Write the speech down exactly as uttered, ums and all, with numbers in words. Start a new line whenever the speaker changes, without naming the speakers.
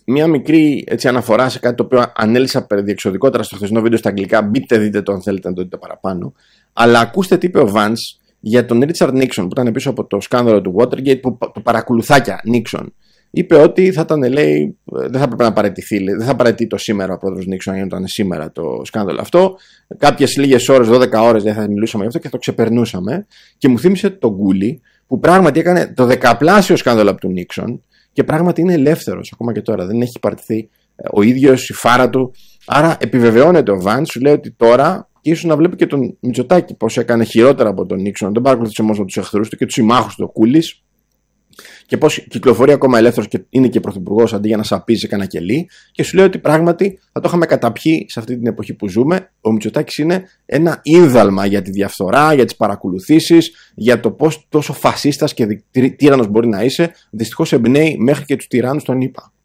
μια μικρή έτσι, αναφορά σε κάτι το οποίο ανέλησα περιδιεξοδικότερα στο χθεσινό βίντεο στα αγγλικά. Μπείτε, δείτε το αν θέλετε να το δείτε παραπάνω. Αλλά ακούστε τι είπε ο Vance για τον Richard Nixon που ήταν πίσω από το σκάνδαλο του Watergate, που το παρακολουθάκια Nixon. Είπε ότι θα ήταν, λέει, δεν θα έπρεπε να παραιτηθεί, δεν θα παραιτεί σήμερα ο πρόεδρος Nixon, αν ήταν σήμερα το σκάνδαλο αυτό. Κάποιες λίγες ώρες, δώδεκα ώρες δεν θα μιλούσαμε γι' αυτό και θα το ξεπερνούσαμε. Και μου θύμισε τον Γκούλι που πράγματι έκανε το δεκαπλάσιο σκάνδαλο από τον Nixon και πράγματι είναι ελεύθερος ακόμα και τώρα. Δεν έχει παραιτηθεί ο ίδιος, η φάρα του. Άρα επιβεβαιώνεται ο Vance, σου λέει ότι τώρα. Και ίσως να βλέπει και τον Μητσοτάκη πώς έκανε χειρότερα από τον Νίξον. Δεν παρακολουθούσε μόνο τους εχθρούς του και τους συμμάχους του, ο Κούλης. Και πώς κυκλοφορεί ακόμα ελεύθερος και είναι και πρωθυπουργός αντί για να σαπίζει κανένα κελί. Και σου λέει ότι πράγματι θα το είχαμε καταπιεί σε αυτή την εποχή που ζούμε. Ο Μητσοτάκης είναι ένα ίνδαλμα για τη διαφθορά, για τις παρακολουθήσεις, για το πώς τόσο φασίστας και τύραννος μπορεί να είσαι. Δυστυχώς εμπνέει μέχρι και τους τυράννους των ΗΠΑ.